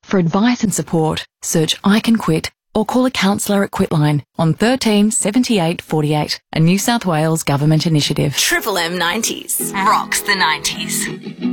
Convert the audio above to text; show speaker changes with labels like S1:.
S1: For advice and support, search I Can Quit or call a counsellor at Quitline on 13 78 48, a New South Wales government initiative.
S2: Triple M 90s rocks the 90s.